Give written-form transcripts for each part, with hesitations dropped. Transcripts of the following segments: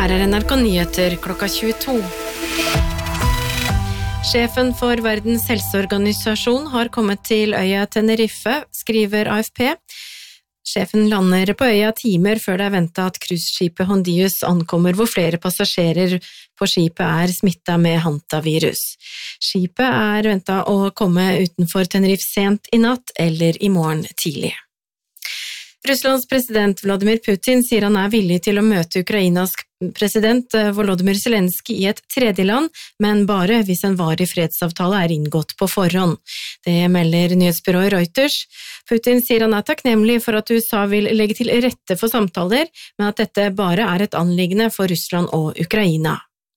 Her NRK Nyheter klokka 22. Sjefen for Verdens helseorganisasjon har kommet til øya Tenerife, skriver AFP. Sjefen lander på øya timer før det ventet at cruiseskipet Hondius ankommer, hvor flere passasjerer på skipet smittet med hantavirus. Skipet ventet å komme utenfor Tenerife sent i natt eller i morgen tidlig. Russlands president Vladimir Putin sier han villig til å møte Ukrainas president Volodymyr Zelenskyj i et tredjeland, men bare hvis en varig fredsavtale inngått på forhånd. Det melder nyhetsbyrået Reuters. Putin sier han takknemlig for at USA vil legge til rette for samtaler, men at dette bare et anliggende for Russland og Ukraina.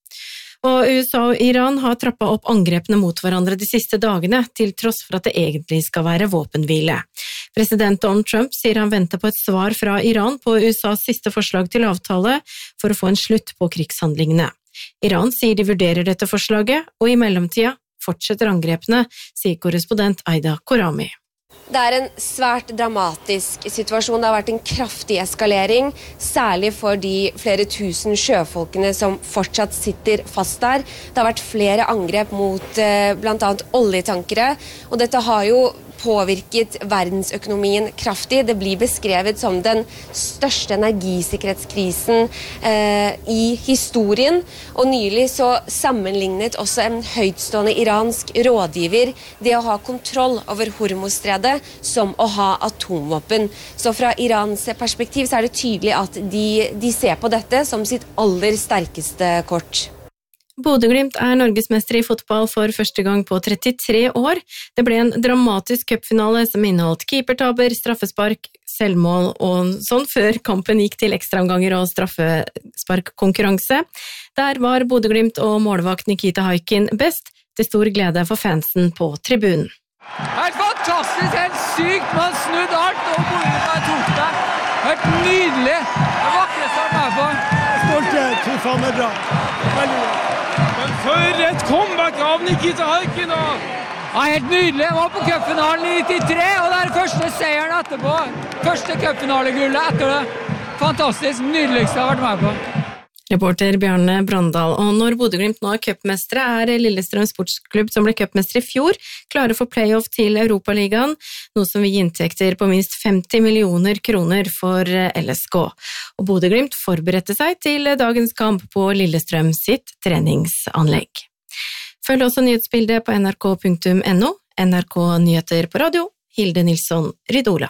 Og USA og Iran har trappet opp angrepene mot hverandre de siste dagene, til tross for at det egentlig skal være våpenhvile. President Donald Trump sier han venter på et svar fra Iran på USAs siste forslag til avtale for å få en slutt på krigshandlingene. Iran sier de vurderer dette forslaget, og i mellomtida fortsetter angrepene, sier korrespondent Aida Korami. Det en svært dramatisk situasjon. Det har vært en kraftig eskalering, særlig for de flere tusen sjøfolkene som fortsatt sitter fast der. Det har vært flere angrep mot blant annet oljetankere, og dette har jo påvirket verdensøkonomien kraftig. Det blir beskrevet som den største energisikkerhetskrisen i historien, og nylig så sammenlignet også en høytstående iransk rådgiver det å ha kontroll over Hormuzstredet som å ha atomvåpen. Så fra Irans perspektiv så det tydelig at de ser på dette som sitt aller sterkeste kort. Bodø/Glimt norgesmester i fotball for første gang på 33 år. Det ble en dramatisk cupfinale som inneholdt keepertabber, straffespark, selvmål og sånn før kampen gikk til ekstraomganger og straffesparkkonkurranse. Der var Bodø/Glimt og målvakt Nikita Haikin best, til stor glede for fansen på tribunen. Helt fantastisk, helt sykt, man snudd alt og Bodø/Glimt tok det. Helt nydelig, det vakreste jeg med på. Stolt, fy faen bra. Veldig bra. Men for et comeback av Nikita Haikin da! Ja, helt nydelig, jeg var på cupfinalen i 93, og det første seieren etterpå. Første cupfinalegullet etter det. Fantastisk, nydeligste jeg har vært med på. Reporter Bjarne Brandal, og når Bodø/Glimt nå cupmestere Lillestrøm Sportsklubb som ble cupmester i fjor, klare for playoff til Europaligaen, noe som vil gi inntekter på minst 50 millioner kroner for LSK. Og Bodø/Glimt forberedte seg til dagens kamp på Lillestrøm sitt treningsanlegg. Følg også nyhetsbildet på nrk.no, NRK Nyheter på radio, Hilde Nilsson Ridola.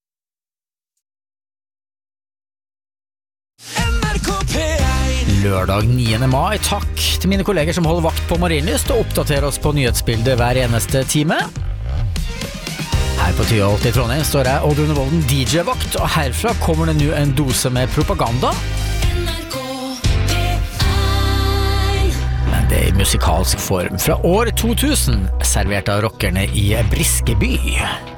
Lørdag 9. mai, takk til mine kolleger som holder vakt på Marienlyst og oppdaterer oss på nyhetsbildet hver eneste time. Her på Tyholt i Trondheim står jeg Odd Undervolden DJ-vakt, og herfra kommer det nå en dose med propaganda. Men det i musikalsk form fra år 2000, servert av rockerne i Briskeby.